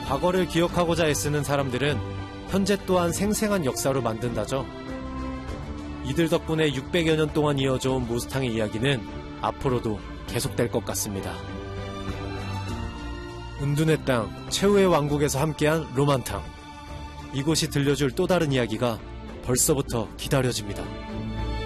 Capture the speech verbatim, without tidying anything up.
과거를 기억하고자 애쓰는 사람들은 현재 또한 생생한 역사로 만든다죠. 이들 덕분에 육백여 년 동안 이어져온 모스탕의 이야기는 앞으로도 계속될 것 같습니다. 은둔의 땅, 최후의 왕국에서 함께한 로만탕. 이곳이 들려줄 또 다른 이야기가 벌써부터 기다려집니다.